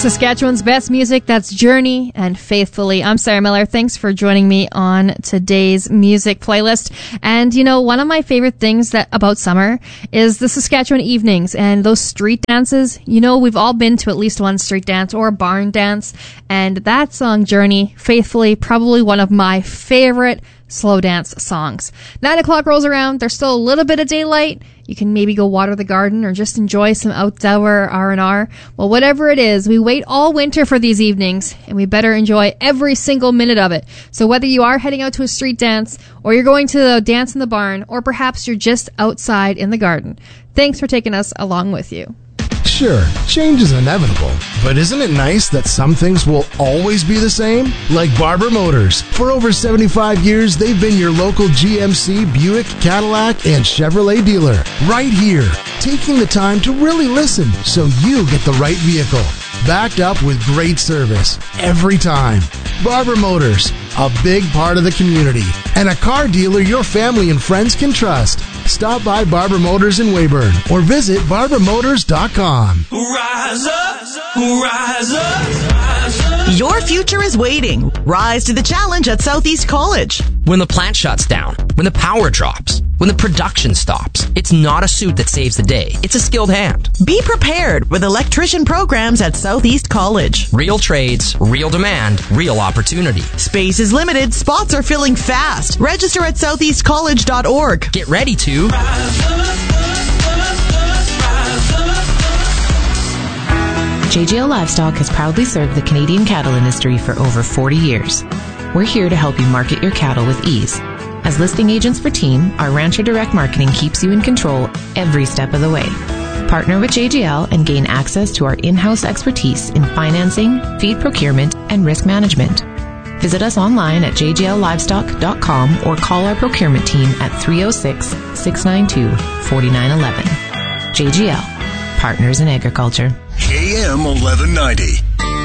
Saskatchewan's best music, that's Journey and Faithfully. I'm Sarah Miller. Thanks for joining me on today's music playlist. And, you know, one of my favorite things about summer is the Saskatchewan evenings and those street dances. You know, we've all been to at least one street dance or a barn dance. And that song, Journey, Faithfully, probably one of my favorite slow dance songs. 9 o'clock rolls around. There's still a little bit of daylight. You can maybe go water the garden or just enjoy some outdoor R&R. Well, whatever it is, we wait all winter for these evenings, and we better enjoy every single minute of it. So whether you are heading out to a street dance, or you're going to a dance in the barn, or perhaps you're just outside in the garden, thanks for taking us along with you. Sure, change is inevitable, but isn't it nice that some things will always be the same? Like Barber Motors. For over 75 years, they've been your local GMC, Buick, Cadillac, and Chevrolet dealer. Right here, taking the time to really listen so you get the right vehicle. Backed up with great service every time. Barber Motors, a big part of the community, and a car dealer your family and friends can trust. Stop by Barber Motors in Weyburn or visit barbermotors.com. Rise up, rise up, rise up. Your future is waiting. Rise to the challenge at Southeast College. When the plant shuts down, when the power drops, when the production stops, it's not a suit that saves the day. It's a skilled hand. Be prepared with electrician programs at Southeast College. Real trades, real demand, real opportunity. Space is limited. Spots are filling fast. Register at southeastcollege.org. Get ready to JGL Livestock has proudly served the Canadian cattle industry for over 40 years. We're here to help you market your cattle with ease. As listing agents for Team, our Rancher Direct Marketing keeps you in control every step of the way. Partner with JGL and gain access to our in-house expertise in financing, feed procurement, and risk management. Visit us online at jgllivestock.com or call our procurement team at 306-692-4911. JGL, Partners in Agriculture. AM 1190.